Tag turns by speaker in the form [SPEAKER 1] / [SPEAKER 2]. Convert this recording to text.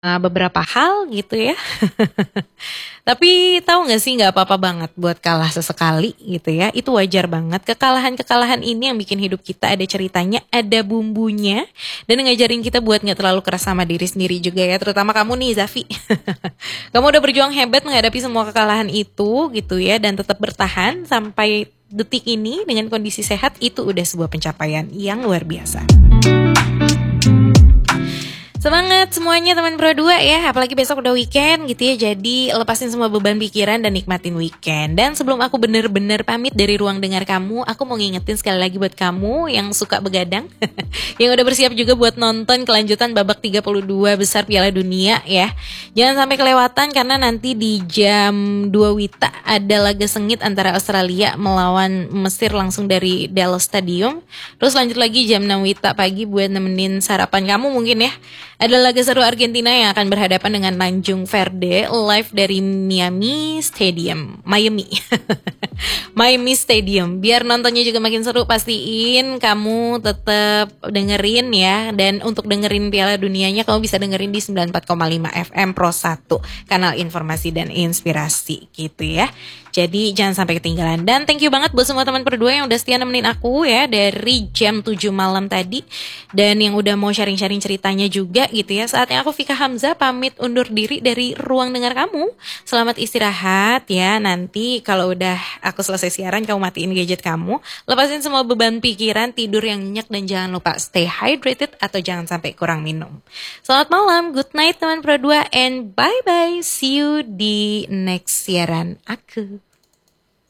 [SPEAKER 1] beberapa hal gitu ya. Tapi tahu nggak sih, nggak apa-apa banget buat kalah sesekali gitu ya. Itu wajar banget. Kekalahan-kekalahan ini yang bikin hidup kita ada ceritanya, ada bumbunya, dan ngajarin kita buat nggak terlalu keras sama diri sendiri juga ya. Terutama kamu nih, Zafi. Kamu udah berjuang hebat menghadapi semua kekalahan itu gitu ya, dan tetap bertahan sampai detik ini dengan kondisi sehat. Itu udah sebuah pencapaian yang luar biasa. Semangat semuanya teman Pro 2 ya. Apalagi besok udah weekend gitu ya. Jadi lepasin semua beban pikiran dan nikmatin weekend. Dan sebelum aku bener-bener pamit dari ruang dengar kamu, aku mau ngingetin sekali lagi buat kamu yang suka begadang, yang udah bersiap juga buat nonton kelanjutan babak 32 besar Piala Dunia ya. Jangan sampai kelewatan karena nanti di jam 2 Wita ada laga sengit antara Australia melawan Mesir langsung dari Dallas Stadium. Terus lanjut lagi jam 6 Wita pagi buat nemenin sarapan kamu mungkin ya. Ada laga seru Argentina yang akan berhadapan dengan Tanjung Verde live dari Miami Stadium. Miami Stadium. Biar nontonnya juga makin seru, pastiin kamu tetap dengerin ya. Dan untuk dengerin Piala Dunianya kamu bisa dengerin di 94,5 FM Pro 1, kanal informasi dan inspirasi gitu ya. Jadi jangan sampai ketinggalan. Dan thank you banget buat semua teman berdua yang udah setia nemenin aku ya dari jam 7 malam tadi. Dan yang udah mau sharing-sharing ceritanya juga gitu ya. Saatnya aku Vika Hamzah pamit undur diri dari ruang dengar kamu. Selamat istirahat ya. Nanti kalau udah aku selesai siaran kamu matiin gadget kamu. Lepasin semua beban pikiran, tidur yang nyenyak, dan jangan lupa stay hydrated atau jangan sampai kurang minum. Selamat malam, good night teman Pro 2 and bye-bye. See you di next siaran aku.